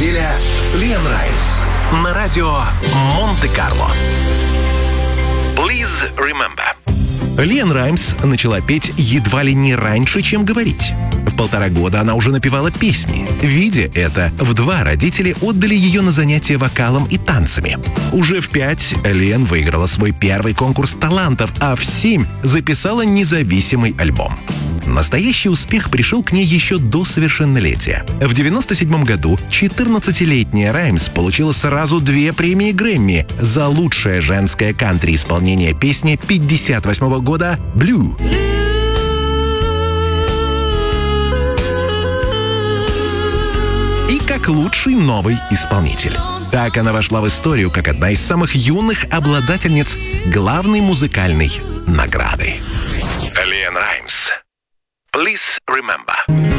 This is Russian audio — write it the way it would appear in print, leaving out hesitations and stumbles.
Неделя с Лиан Раймс на радио Монте-Карло. Please remember. Лиан Раймс начала петь едва ли не раньше, чем говорить. В 1,5 года она уже напевала песни. Видя это, в 2 родители отдали ее на занятия вокалом и танцами. Уже в 5 Лиан выиграла свой первый конкурс талантов, а в 7 записала независимый альбом. Настоящий успех пришел к ней еще до совершеннолетия. В 1997 году 14-летняя Раймс получила сразу 2 премии Грэмми за лучшее женское кантри-исполнение песни 1958 года «Blue». И как лучший новый исполнитель. Так она вошла в историю как одна из самых юных обладательниц главной музыкальной награды. Лиан Раймс. Please remember.